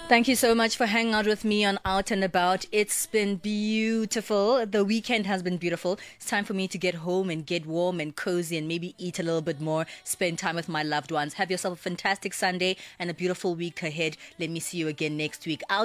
Thank you so much for hanging out with me on Out and About. It's been beautiful. The weekend has been beautiful. It's time for me to get home and get warm and cozy and maybe eat a little bit more, spend time with my loved ones. Have yourself a fantastic Sunday and a beautiful week ahead. Let me see you again next week.